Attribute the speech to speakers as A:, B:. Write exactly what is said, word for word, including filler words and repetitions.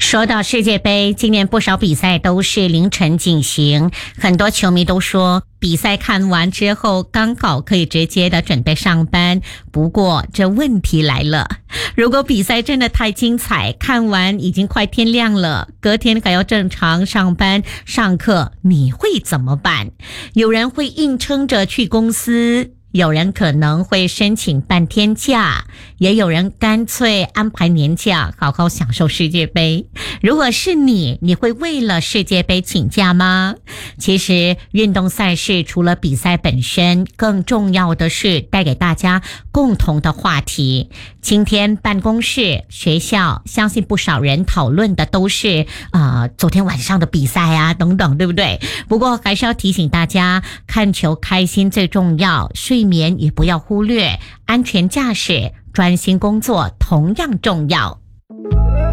A: 说到世界杯，今年不少比赛都是凌晨进行，很多球迷都说比赛看完之后刚好可以直接的准备上班。不过这问题来了，如果比赛真的太精彩，看完已经快天亮了，隔天还要正常上班上课，你会怎么办？有人会硬撑着去公司，有人可能会申请半天假，也有人干脆安排年假，好好享受世界杯。如果是你，你会为了世界杯请假吗？其实运动赛事除了比赛本身，更重要的是带给大家共同的话题。今天办公室、学校，相信不少人讨论的都是呃昨天晚上的比赛啊等等，对不对？不过还是要提醒大家，看球开心最重要，睡眠也不要忽略，安全驾驶、专心工作同样重要。